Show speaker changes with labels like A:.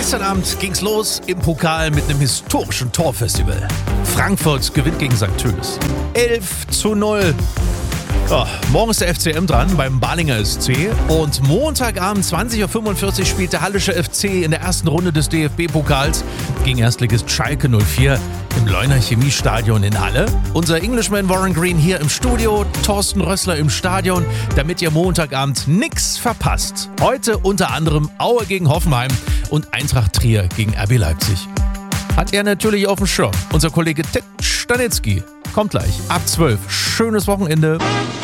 A: Gestern Abend ging's los im Pokal mit einem historischen Torfestival. Frankfurt gewinnt gegen St. Tönis. 11:0. Oh, morgen ist der FCM dran beim Balinger SC und Montagabend 20:45 Uhr spielt der Hallische FC in der ersten Runde des DFB-Pokals gegen Erstligist Schalke 04 im Leuner Chemiestadion in Halle. Unser Englishman Warren Green hier im Studio, Thorsten Rössler im Stadion, damit ihr Montagabend nix verpasst. Heute unter anderem Aue gegen Hoffenheim und Eintracht Trier gegen RB Leipzig. Hat er natürlich auf dem Schirm. Unser Kollege Ted Stanitzky kommt gleich ab 12. Schönes Wochenende.